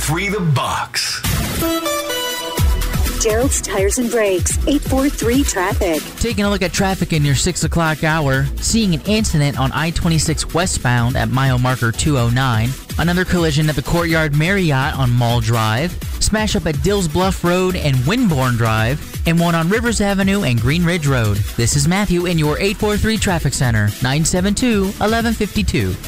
1043 The Box. Gerald's Tires and Brakes, 843 Traffic. Taking a look at traffic in your 6 o'clock hour, seeing an incident on I-26 westbound at mile marker 209, another collision at the Courtyard Marriott on Mall Drive, smash up at Dills Bluff Road and Winborn Drive, and one on Rivers Avenue and Green Ridge Road. This is Matthew in your 843 Traffic Center, 972-1152.